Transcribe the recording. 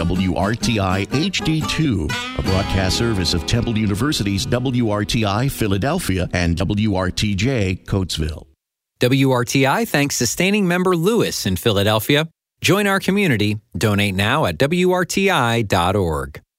WRTI HD2, a broadcast service of Temple University's WRTI Philadelphia and WRTJ Coatesville. WRTI thanks sustaining member Lewis in Philadelphia. Join our community. Donate now at WRTI.org.